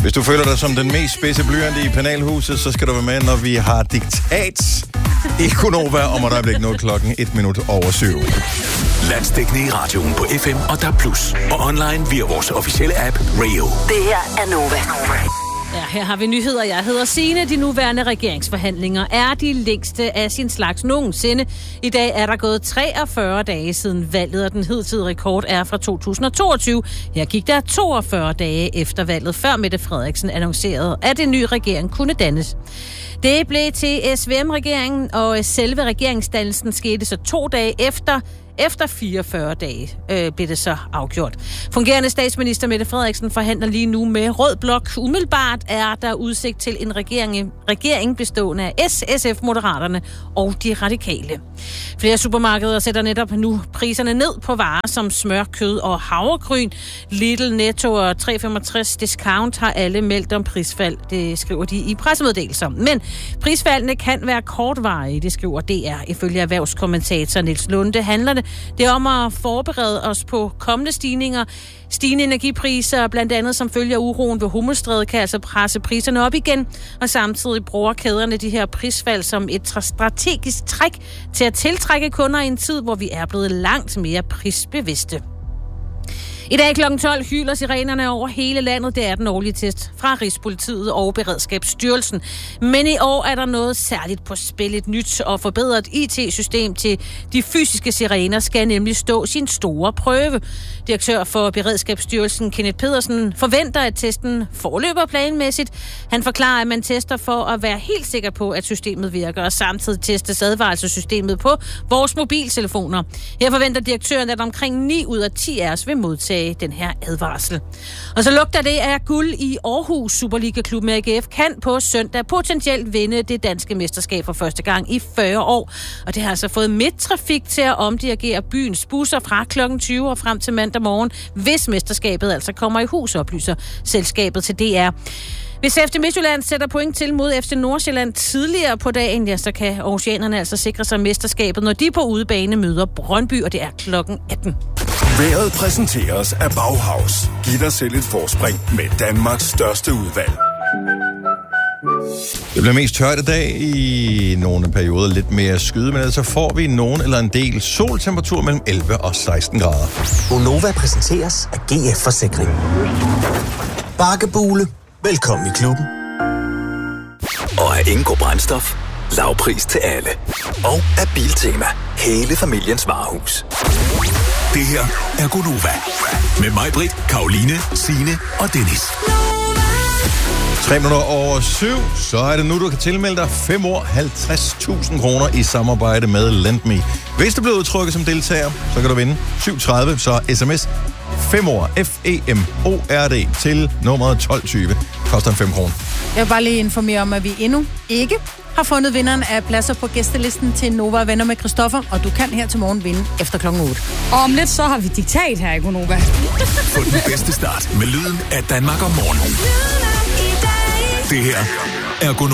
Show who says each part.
Speaker 1: Hvis du føler dig som den mest spidse blyant i panelhuset, så skal du være med, når vi har diktat i Gonova om et øjeblik nu klokken 7:01.
Speaker 2: Landsdækkende i radioen på FM og DAB+. Og online via vores officielle app Radio.
Speaker 3: Det her er Nova.
Speaker 4: Ja, her har vi nyheder. Jeg hedder Signe. De nuværende regeringsforhandlinger er de længste af sin slags nogensinde. I dag er der gået 43 dage siden valget, og den hidtidige rekord er fra 2022. Her gik der 42 dage efter valget, før Mette Frederiksen annoncerede, at en ny regering kunne dannes. Det blev til SVM-regeringen, og selve regeringsdannelsen skete så 2 dage efter. Efter 44 dage blev det så afgjort. Fungerende statsminister Mette Frederiksen forhandler lige nu med Rød Blok. Umiddelbart er der udsigt til en regering bestående af SF, Moderaterne og de radikale. Flere supermarkeder sætter netop nu priserne ned på varer som smør, kød og havregryn. Lidl, Netto og 365 Discount har alle meldt om prisfald. Det skriver de i pressemeddelelser. Men prisfaldene kan være kortvarige, det skriver DR. Ifølge erhvervskommentator Niels Lunde handler det er om at forberede os på kommende stigninger. Stigende energipriser, blandt andet som følge af uroen ved Hummelstræde, kan altså presse priserne op igen, og samtidig bruger kæderne de her prisfald som et strategisk træk til at tiltrække kunder i en tid, hvor vi er blevet langt mere prisbevidste. I dag kl. 12 hyler sirenerne over hele landet. Det er den årlige test fra Rigspolitiet og Beredskabsstyrelsen. Men i år er der noget særligt på spil. Et nyt og forbedret IT-system til de fysiske sirener skal nemlig stå sin store prøve. Direktør for Beredskabsstyrelsen, Kenneth Pedersen, forventer, at testen forløber planmæssigt. Han forklarer, at man tester for at være helt sikker på, at systemet virker, og samtidig testes advarselssystemet på vores mobiltelefoner. Her forventer direktøren, at omkring 9 ud af 10 af os vil modtage den her advarsel. Og så lugter det af guld i Aarhus. Superliga-klubben AGF kan på søndag potentielt vinde det danske mesterskab for første gang i 40 år. Og det har altså fået Midttrafik til at omdirigere byens busser fra kl. 20 og frem til mandag morgen, hvis mesterskabet altså kommer i hus, oplyser selskabet til DR. Hvis FC Midtjylland sætter point til mod FC Nordsjælland tidligere på dagen, ja, så kan oceanerne altså sikre sig mesterskabet, når de på udebane møder Brøndby, og det er kl. 18.
Speaker 5: Vejret præsenteres af Bauhaus. Giv dig selv et forspring med Danmarks største udvalg.
Speaker 1: Det bliver mest tørt i dag, i nogle perioder lidt mere skyde, men så får vi nogen eller en del soltemperatur mellem 11 og 16 grader.
Speaker 6: Gonova præsenteres af GF Forsikring. Bakkebule. Velkommen i klubben.
Speaker 2: Og af Ingo Brændstof. Lavpris til alle. Og af Biltema. Hele familiens varehus. Det her er Gonova. Med mig, Britt, Karoline, Signe og Dennis.
Speaker 1: 7:03, så er det nu, du kan tilmelde dig 5 år 50.000 kroner i samarbejde med LendMe. Hvis du bliver udtrykket som deltager, så kan du vinde 7:30, så sms 5 år, FEMORD til nummeret 1220. Koster 5 kroner.
Speaker 7: Jeg vil bare lige informere om, at vi endnu ikke har fundet vinderen af pladser på gæstelisten til Nova Venner med Christoffer, og du kan her til morgen vinde efter kl. 8.
Speaker 8: Og om lidt, så har vi diktat her i Gonova.
Speaker 2: Få den bedste start med lyden af Danmark om morgenen. Det her er Gonova.